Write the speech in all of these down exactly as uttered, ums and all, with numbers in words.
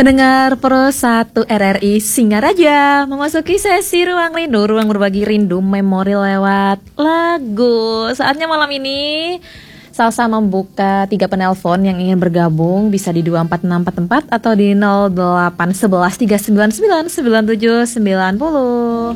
Pendengar Pro satu R R I Singaraja memasuki sesi Ruang Rindu, ruang berbagi rindu memori lewat lagu. Saatnya malam ini Salsa membuka tiga penelpon yang ingin bergabung, bisa di dua empat enam empat empat atau di nol delapan satu satu tiga sembilan sembilan sembilan tujuh sembilan nol.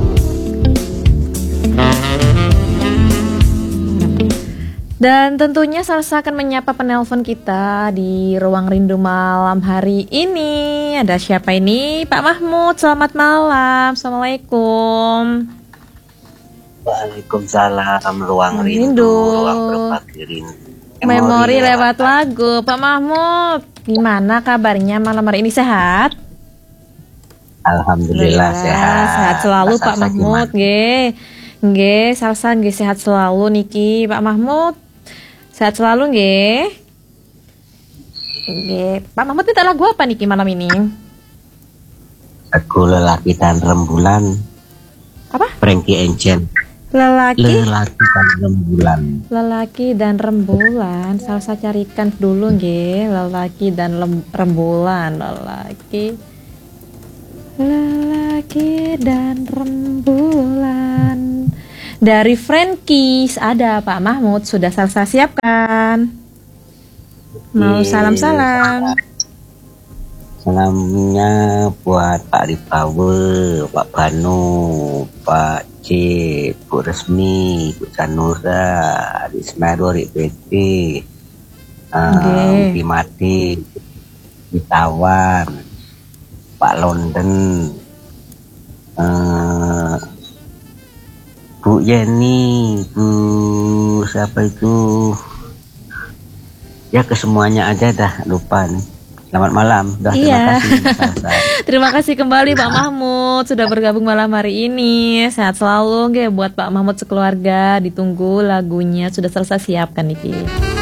Dan tentunya Salsa akan menyapa penelpon kita di Ruang Rindu malam hari ini. Ada siapa ini? Pak Mahmud, selamat malam. Assalamualaikum. Waalaikumsalam. Ruang Rindu, Rindu. ruang berbagi rindu. Memori lewat lagu. Pak Mahmud, gimana kabarnya malam hari ini, sehat? Alhamdulillah sehat. Sehat selalu Pak Salsa Mahmud, gimana? nggih. Nggih, Salsa nggih sehat selalu niki, Pak Mahmud. Sehat selalu nggih. Nggih. Pak Mahmud minta lagu apa niki malam ini? Aku lelaki dan rembulan. Apa? Frankie Angel. Lelaki. Lelaki dan rembulan. Lelaki dan rembulan. Salsa carikan dulu nggih. Lelaki dan lem- rembulan. Lelaki. Lelaki dan rembulan. Dari Frankies ada Pak Mahmud, sudah Salsa siapkan. Mau salam-salam. Salamnya buat Pak Ripawe, Pak Banu, Pak C, Bu Resmi, Bu Canura, Adik Semeru, Adik B T, Oke. Di Mati, Di Tawan, Pak London, eh, Bu Yeni, Bu siapa itu? Ya ke semuanya aja dah, lupa nih. Selamat malam. Dah, terima Iya. kasih. Salsa. Terima kasih kembali Pak Mahmud sudah bergabung malam hari ini. Sehat selalu nggih buat Pak Mahmud sekeluarga. Ditunggu lagunya sudah selesai siapkan niki.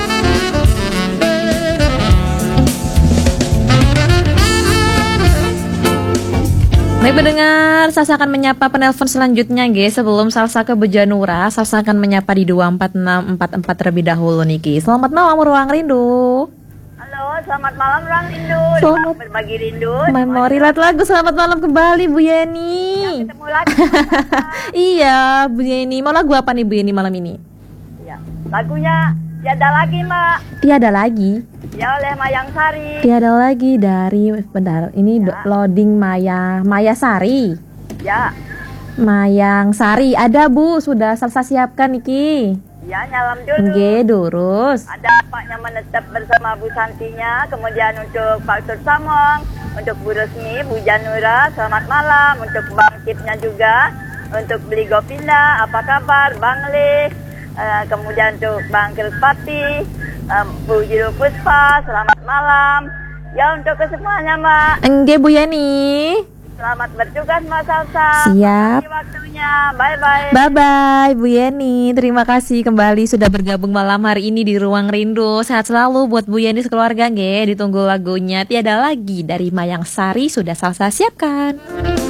Baik pendengar, Salsa akan menyapa penelpon selanjutnya nggih. Sebelum Salsa ke Bejanura, Salsa akan menyapa di dua empat enam empat empat terlebih dahulu niki. Selamat malam Ruang Rindu. Halo, selamat malam Ruang Rindu. Selamat. Berbagi rindu. Memori lat lagu, selamat malam kembali Bu Yeni. Ketemu lagi. Iya, Bu Yeni. Mau lagu apa nih Bu Yeni malam ini? Ya, lagunya tiada lagi, Mbak. Tiada lagi. Ya, oleh Mayang Sari. Tiada lagi dari bentar. Ini do- loading Maya Maya Sari. Ya, Mayang Sari ada Bu, sudah Salsa siapkan niki. ya nyalam dulu. Nggih, durus. Ada Pak yang menetap bersama Bu Santinya, kemudian untuk Pak Sur Samong, untuk Bu Resmi, Bu Janura, selamat malam, untuk Bang Kipnya juga, untuk Beli Gopinda, apa kabar, Bang Le, eh, kemudian untuk Bang Kirspati, eh, Bu Jiru Puspa, selamat malam. Ya untuk kesemuanya Mbak, Nggih Bu Yeni. selamat bertugas Mbak Salsa. Siap. Makasih waktunya, bye-bye. Bye bye Bu Yeni. Terima kasih kembali sudah bergabung malam hari ini di Ruang Rindu. Sehat selalu buat Bu Yeni sekeluarga nggih. Ditunggu lagunya Tiada Lagi dari Mayang Sari sudah Salsa siapkan.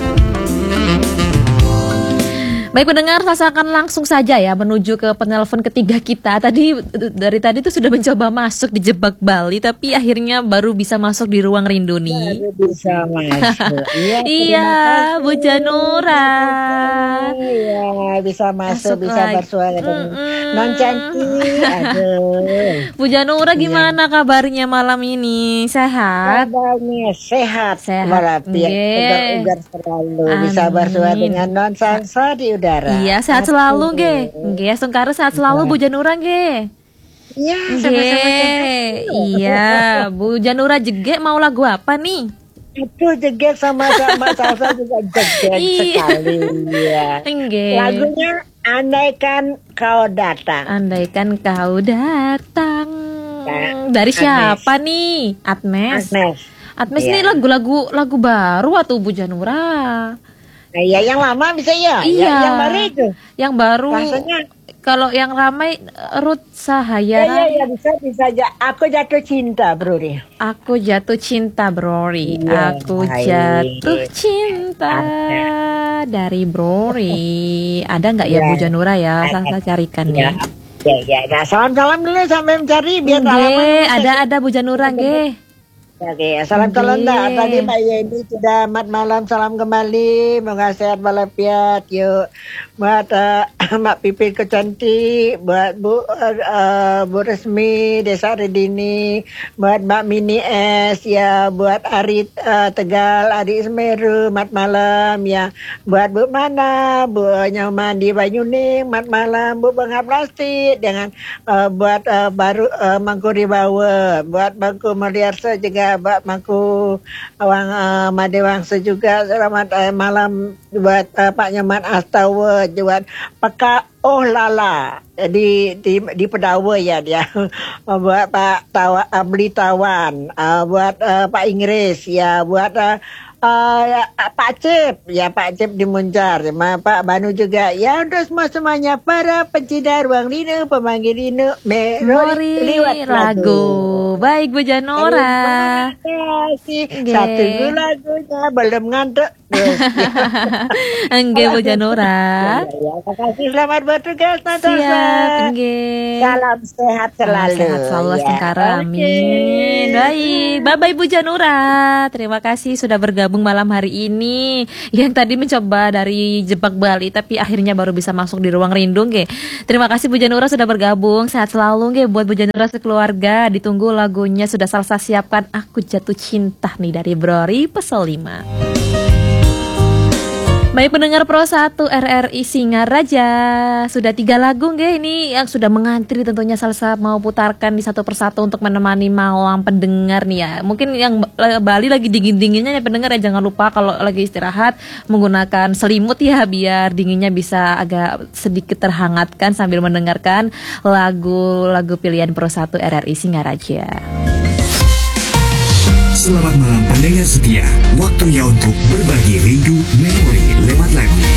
Baik pendengar, Salsa akan langsung saja ya menuju ke penelpon ketiga kita. Tadi dari tadi tuh sudah mencoba masuk di Jebak Bali, tapi akhirnya baru bisa masuk di Ruang Rindu nih. Baru bisa masuk. Iya, Iya, terima Bu kasih. Janura. Iya, bisa masuk, Masuk bisa lagi. bersuara dengan Mm-mm. non cantik. Aduh. Bu Janura Iya. gimana kabarnya malam ini? Sehat? Kabarnya sehat, Sehat. walafiat, Nggih. ugar-ugar selalu. Bisa Amin. bersuara dengan non Salsa di udara. Iya, sehat Aduh. selalu nggih. Nggih, Sungkara sehat selalu Bu Janura nggih. Iya, sama-sama Nggih. cantik. Iya, Bu Janura jege mau lagu apa nih? Itu jeget sama-sama Salsa juga jeget Iya. sekali. Iya. Nggih. Lagunya Andaikan Kau Datang. Andaikan kau datang. Nah, Dari Agnes. siapa nih? Agnes. Agnes. Agnes Iya. ini lagu-lagu lagu baru atau Bu Janura? Nah, ya yang lama bisa ya, Iya. ya, yang baru itu. Yang baru. Rasanya, Kalau yang ramai Ruth ya, Sahaya. ya, ya bisa bisa aja. Aku jatuh cinta, bro deh. Aku jatuh cinta Brori. Iya, Aku baik. jatuh cinta dari Brori. Ada nggak ya Iya. Bu Janura ya? Ada. Saya carikan Ya, nih. ya, ya. Nah, salam-salam dulu sampai mencari biar tak lama Nggih, nunggu. ada ada Bu Janura nggih. Oke, salam Oke. kolonda. Tadi Mbak Yeni sudah mat malam, salam kembali. Moga sehat walafiat. Yuk, buat uh, Mak Pipin kecantik, buat Bu uh, Bu Resmi Desa Redini, buat Mbak Mini S, ya, buat Arit uh, Tegal, Adik Semeru, mat malam, ya, buat Bu Mana, Bu Nyoman di Banyuning, mat malam, Bu Bangga Plastik, dengan uh, buat uh, baru uh, Mangku Ribawa, buat Mangku Meliarsa juga. Buat Mangku Wang uh, Madewangsa juga, selamat uh, malam buat uh, Pak Nyaman Astawa, buat Peka Oh Lala di di di Pedawa ya dia, buat Pak Tawa uh, Beli Tawan, uh, buat uh, Pak Inggris ya, buat uh, Uh, ya, Pak Cip, ya Pak Cip di Muncar, sama Pak Banu juga. Ya udah semua semuanya para pencinta ruang Rino, pemanggil Rino, Mori lewat lagu. Baik Bu Janora. Terima kasih. Oke. Satu lagunya belum ngantuk. Enggak Bu Janora. Ya, ya, terima kasih, selamat bertugas Natasha. Siap, enggak. Salam sehat selalu. Sehat selalu ya. Sengkara, amin. Baik, bye-bye Bu Janura. Terima kasih sudah bergabung malam hari ini. Yang tadi mencoba dari Jebak Bali, tapi akhirnya baru bisa masuk di ruang rindu, nge. Terima kasih Bu Janura sudah bergabung. Sehat selalu, nge. Buat Bu Janura sekeluarga, ditunggu lagunya sudah Salsa siapkan. Aku Jatuh Cinta nih dari Brori Pesel lima. Baik pendengar Pro satu R R I Singaraja, sudah tiga lagu nggak ini yang sudah mengantri tentunya Salsa mau putarkan di satu persatu untuk menemani malam pendengar nih ya. Mungkin yang Bali lagi dingin-dinginnya ya pendengar ya, jangan lupa kalau lagi istirahat menggunakan selimut ya biar dinginnya bisa agak sedikit terhangatkan sambil mendengarkan lagu-lagu pilihan Pro satu R R I Singaraja. Selamat malam pendengar setia, waktunya untuk berbagi rindu memori lewat lagu.